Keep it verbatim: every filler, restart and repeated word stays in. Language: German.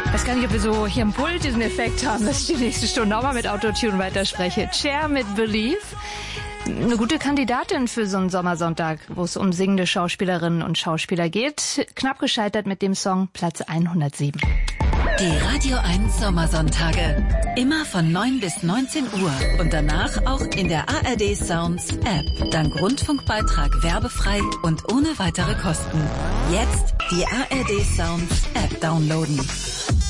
Ich weiß gar nicht, ob wir so hier im Pult diesen Effekt haben, dass ich die nächste Stunde auch mal mit Autotune weiterspreche. Cher mit Believe. Eine gute Kandidatin für so einen Sommersonntag, wo es um singende Schauspielerinnen und Schauspieler geht. Knapp gescheitert mit dem Song Platz hundertsieben. Die Radio eins Sommersonntage. Immer von neun bis neunzehn Uhr und danach auch in der A R D Sounds App. Dank Rundfunkbeitrag werbefrei und ohne weitere Kosten. Jetzt die A R D Sounds App downloaden.